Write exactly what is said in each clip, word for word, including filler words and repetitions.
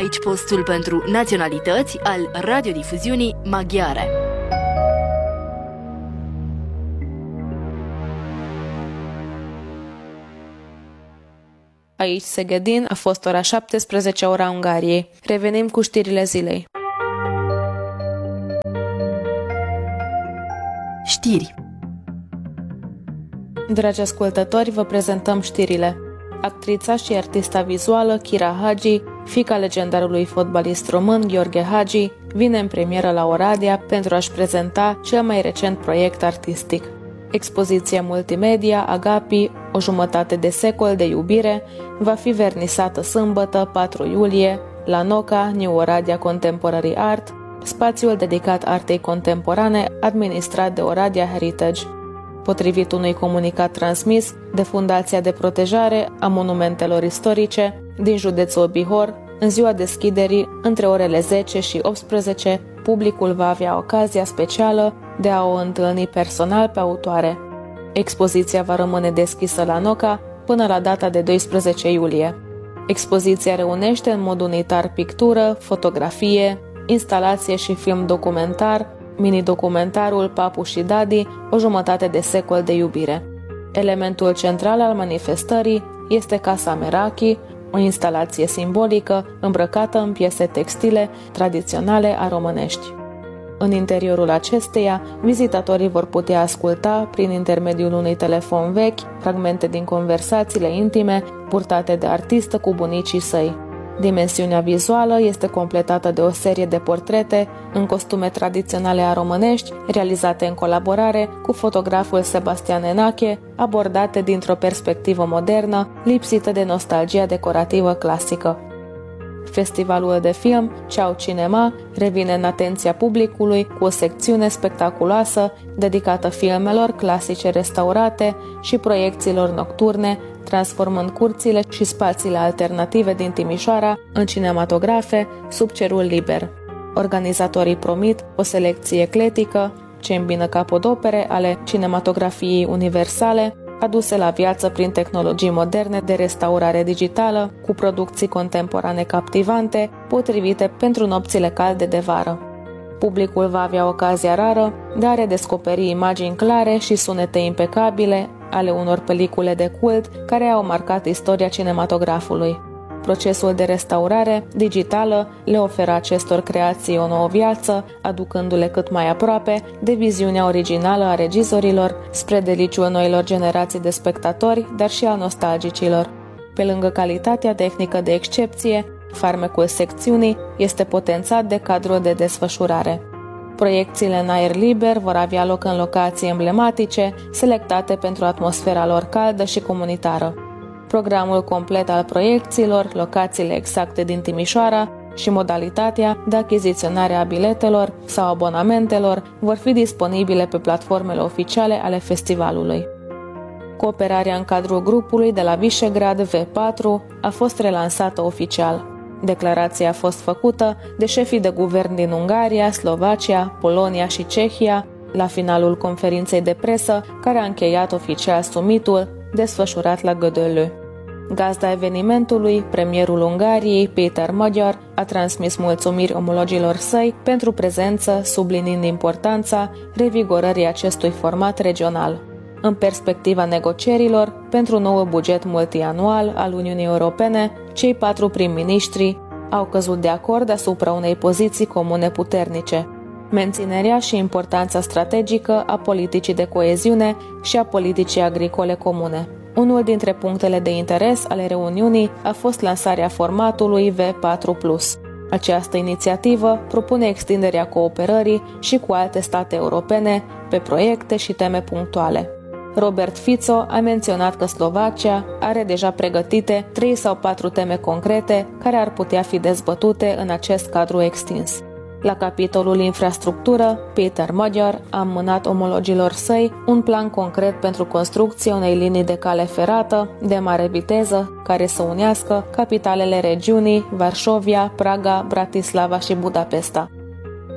aici postul pentru naționalități al radiodifuziunii maghiare. Aici Szegedin, a fost ora șaptesprezece, ora Ungariei. Revenim cu știrile zilei. Știri. Dragi ascultători, vă prezentăm știrile. Actrița și artista vizuală Kira Hagi, fiica legendarului fotbalist român Gheorghe Hagi, vine în premieră la Oradea pentru a-și prezenta cel mai recent proiect artistic. Expoziția multimedia Agapi, o jumătate de secol de iubire, va fi vernisată sâmbătă, patru iulie, la Noca, New Oradea Contemporary Art, spațiul dedicat artei contemporane administrat de Oradea Heritage. Potrivit unui comunicat transmis de Fundația de Protejare a Monumentelor Istorice din județul Bihor, în ziua deschiderii, între orele zece și optsprezece, publicul va avea ocazia specială de a o întâlni personal pe autoare. Expoziția va rămâne deschisă la Noca până la data de doisprezece iulie. Expoziția reunește în mod unitar pictură, fotografie, instalație și film documentar, mini-documentarul Papu și Dadi, o jumătate de secol de iubire. Elementul central al manifestării este Casa Meraki, o instalație simbolică îmbrăcată în piese textile tradiționale a românești. În interiorul acesteia, vizitatorii vor putea asculta, prin intermediul unui telefon vechi, fragmente din conversațiile intime purtate de artistă cu bunicii săi. Dimensiunea vizuală este completată de o serie de portrete în costume tradiționale a românești, realizate în colaborare cu fotograful Sebastian Enache, abordate dintr-o perspectivă modernă, lipsită de nostalgia decorativă clasică. Festivalul de film Ceau Cinema revine în atenția publicului cu o secțiune spectaculoasă dedicată filmelor clasice restaurate și proiecțiilor nocturne, transformând curțile și spațiile alternative din Timișoara în cinematografe sub cerul liber. Organizatorii promit o selecție ecletică ce îmbină capodopere ale cinematografiei universale, aduse la viață prin tehnologii moderne de restaurare digitală, cu producții contemporane captivante, potrivite pentru nopțile calde de vară. Publicul va avea ocazia rară de a redescoperi imagini clare și sunete impecabile ale unor pelicule de cult care au marcat istoria cinematografului. Procesul de restaurare digitală le oferă acestor creații o nouă viață, aducându-le cât mai aproape de viziunea originală a regizorilor, spre deliciul noilor generații de spectatori, dar și al nostalgicilor. Pe lângă calitatea tehnică de excepție, farmecul secțiunii este potențat de cadrul de desfășurare. Proiecțiile în aer liber vor avea loc în locații emblematice, selectate pentru atmosfera lor caldă și comunitară. Programul complet al proiecțiilor, locațiile exacte din Timișoara și modalitatea de achiziționare a biletelor sau abonamentelor vor fi disponibile pe platformele oficiale ale festivalului. Cooperarea în cadrul grupului de la Visegrad V patru a fost relansată oficial. Declarația a fost făcută de șefii de guvern din Ungaria, Slovacia, Polonia și Cehia la finalul conferinței de presă care a încheiat oficial summitul desfășurat la Gödöllő. Gazda evenimentului, premierul Ungariei, Péter Magyar, a transmis mulțumiri omologilor săi pentru prezență, subliniind importanța revigorării acestui format regional. În perspectiva negocierilor pentru noul buget multianual al Uniunii Europene, cei patru prim-ministri au căzut de acord asupra unei poziții comune puternice: menținerea și importanța strategică a politicii de coeziune și a politicii agricole comune. Unul dintre punctele de interes ale reuniunii a fost lansarea formatului V patru plus. Această inițiativă propune extinderea cooperării și cu alte state europene pe proiecte și teme punctuale. Robert Fico a menționat că Slovacia are deja pregătite trei sau patru teme concrete care ar putea fi dezbătute în acest cadru extins. La capitolul infrastructură, Péter Magyar a mânat omologilor săi un plan concret pentru construcția unei linii de cale ferată de mare viteză care să unească capitalele regiunii Varșovia, Praga, Bratislava și Budapesta.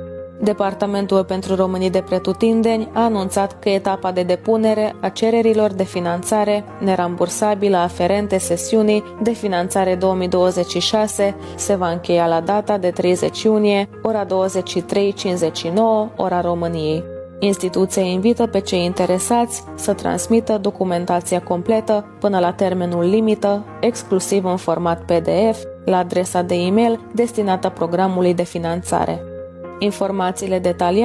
Departamentul pentru Românii de Pretutindeni a anunțat că etapa de depunere a cererilor de finanțare nerambursabilă aferente sesiunii de finanțare două mii douăzeci și șase se va încheia la data de treizeci iunie, ora douăzeci și trei cincizeci și nouă, ora României. Instituția invită pe cei interesați să transmită documentația completă până la termenul limită, exclusiv în format P D F, la adresa de e-mail destinată programului de finanțare. Informațiile detaliate